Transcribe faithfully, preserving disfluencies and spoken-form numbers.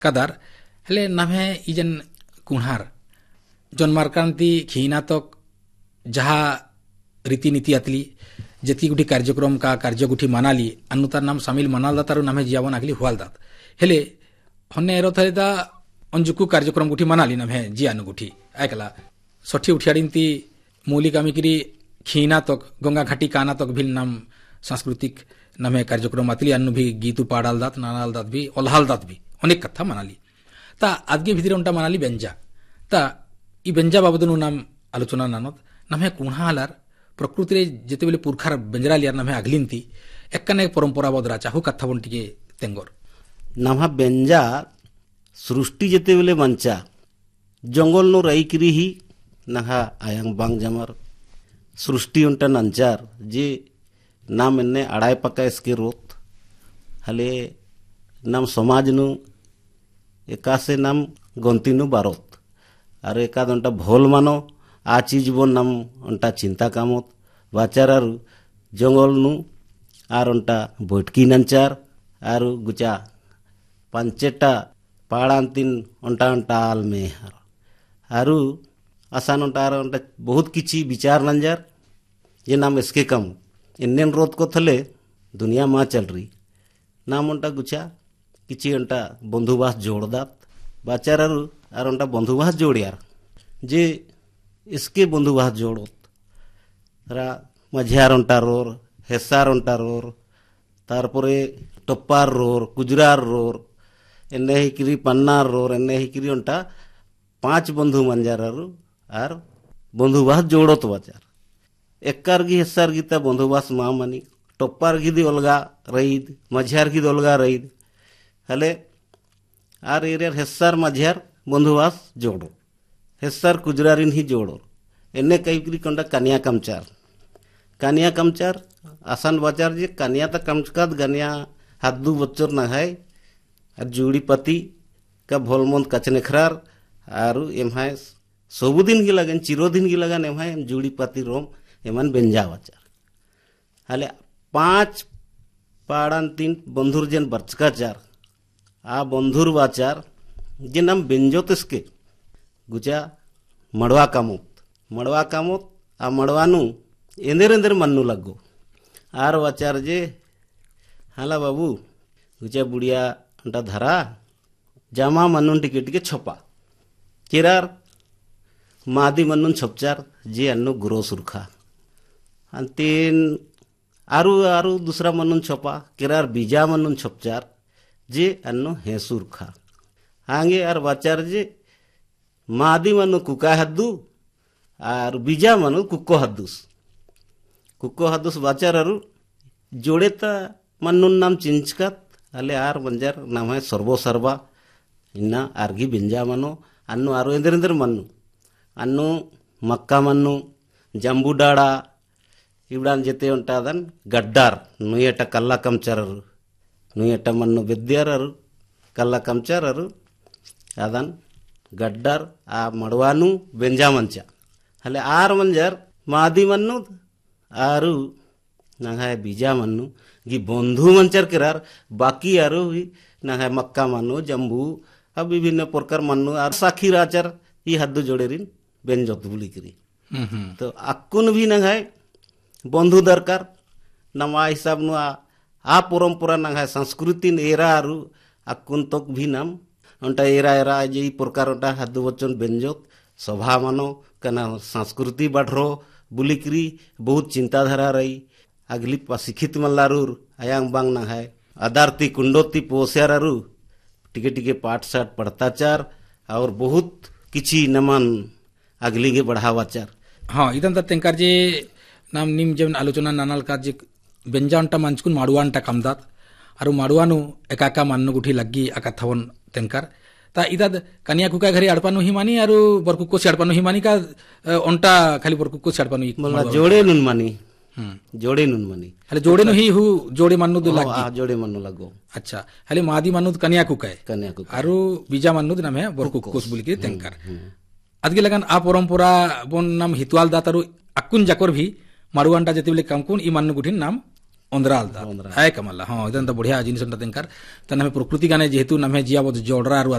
कदार हेले नमे इजन कुहार जन्मारकांति खीनातक जहाँ रीतिनीति आतली जति गुठी कार्यक्रम का कार्य गुठी मनाली अनुतार नाम सामिल मनाल दातारू नामे जियावन आगली हुआल दात हेले हन्ने एरो थरेदा अंजुकु कार्यक्रम गुठी मनाली नमे जियानु गुठी आयकला सठी उठियाडिंती मौलिक आमिकिरी खीनातक गंगा घाटी कानातक भिल नाम सांस्कृतिक नमे कार्यक्रम आतली अन्नु भी गीतु पाडाल दात नानाल दात भी ओल्हाल दात भी अनेक कथा मनाली ता आदगे भितरे उंटा मनाली बेंजा ता ई बेंजा बाबदनु नाम आलोचना नानत नमे कुहालार प्रकृति रे जेते बेले पुरखार बेंजरा लियार नमे आगलिंती एकने परंपरा बदरा चाहू कथा बन टिके तेंगोर नमहा बेंजा सृष्टि जेते बेले मंचा जंगल नो रईकरी ही नहा आयांग बांग जमर सृष्टि उंटा नंचार जे नाम एन्ने अड़ाई पक्का इसके रोत हले नाम समाज नु एका से नाम गंतिनु बारोत अरे एका दंटा भोल मानो आ चीज बन नाम अंटा चिंता कामत बाचार जंगल नु आर अंटा बैठकी नंचार आर गुचा पांचेटा पाड़ांतिन अंटा अंटा आल में हार आरु आसान अंटा आर अंटा बहुत किछि विचार नंजार ये नाम इसके कम इन्नेन रोत को थले दुनिया माँ चल रही नाम अंटा गुचा किछि अंटा बंधुबास जोड़दात बाचार आर अंटा बंधुबास जोड़ यार जे इसके बंधुबास जोड़ोत रा मझियार अंटा रोर हेसार अंटा रोर तारपरे टप्पार रोर कुजरार रोर एने हिकिरी पन्नार रोर एने हिकिरी अंटा पांच बंधु मंजार आर बंधुबास जोड़ोत बाचार एक्कार गी हेसार गीता बंधुबास मा मानी टप्पार गिदी अलगा रईद मझियार गिद अलगा रईद हले आर एरियर हेसार मझियार बंधुबास जोड़ो हेसार कुजरारिन ही जोड़ो एने कईकरी कंडा कन्या कमचार कन्या कमचार आसान बाचार जे कन्या तक कमचकात गन्या हादू बच्चोर नहाय और जुड़ी पति का भोलमंद कचनेखरार आरु एमहाय सबुदिन की लगन चिरोदिन की लगन एमहाय जुड़ी पति रोम एमन बेंजा बाचार हाले पांच पाड़ान तीन बंधुर जेन बर्चकाचार आ बंधुर बाचार जे नाम बेंजोत इसके गुचा मड़वा कामोत मड़वा कामोत आ मड़वानु एंदेर एंदेर मन्नू लगो आर वाचार जे हाला बाबू गुचा बुढ़िया अंटा धरा जामा मन्नुन टिके टिके छपा केरार मादी मन्नुन छपचार जे अन्नु गुरो सुरखा अंतीन आरु आरु दूसरा मन्नुन छपा केरार बीजा मन्नुन छपचार जे अन्नु हे सुरखा आंगे आर वाचार जे मादी मनु कुका हद्दू आर बीजा मनु कुको हद्दूस कुको हद्दूस बाचार आरु जोड़े ता मन्नुन नाम चिंचकात अले आर बंजार नाम है सर्वो सर्वा इन्ना आरगी बिंजा मनो अन्नु आरु इंदर इंदर मन्नु अन्नु मक्का मन्नु जंबू डाड़ा इवड़ान जेते उंटादन गड्डार नुयेटा कल्ला कमचार नुयेटा मन्नु विद्यार कल्ला कमचार आदन गड्डार आ मड़वानु बेंजा मंचा हले आर मंजार मादी मन्नु आरु नंगाय बीजा मन्नु गी बंधु मंचर केरार बाकी आरु नंगाय मक्का मन्नु जंबू अब विभिन्न प्रकार मन्नु आर साखीर आचार ई हद्दु जोड़ेरिन बेंजोत बुली करी तो अक्कुन भी नंगाय बंधु दरकार नवा हिसाब नु आ परंपरा नंगाय संस्कृति एरा आरु अक्कुन तक भी नाम अंटा एरा एरा जे प्रकार अंटा हद्दु बच्चन बेंजोत सभा मानो कना संस्कृति बढ़रो बुलिकरी बहुत चिंताधारा रही अगली पासिखित मल्लारूर आयांग बांग ना है आदारती कुंडोती पोस्यारू टिके टिके पाठ साठ पढ़ताचार और बहुत किछि नमन अगली के बढ़ावाचार हाँ इदन तेंकार जे नाम निम जेवन आलोचना नानाल का जे बेंजा अंटा मंचकुन माडुआंटा कामदात आरु माडुआनु एकाका मान्नु गुठी लग्गी आकाथवन तेंकार ता इदाद कन्या कुका घरे अडपानु ही मानी आरु बरकुको से अडपानु ही मानी का अंटा खाली बरकुको से अडपानु मला जोड़े नुन मानी जोड़े नुन मानी हले जोड़े नु ही हु जोड़े मन्नु दु लग्गी आ जोड़े मन्नु लगो अच्छा हले मादी मन्नु कन्या कुका है कन्या कुका आरु बीजा मन्नु नाम है बरकुको बोली के तेंकार अदगे लगन आ परंपरा बोन नाम हितवाल दातारु अक्कुन जाकर भी मारुआंटा जति बेले कामकुन ई मन्नु गुठिन नाम अंदराल आय कमला हाँ इदन तो बढ़िया जिनिस तेंकार तन प्रकृति गाने जेहेतु नमे जिया जोड़रा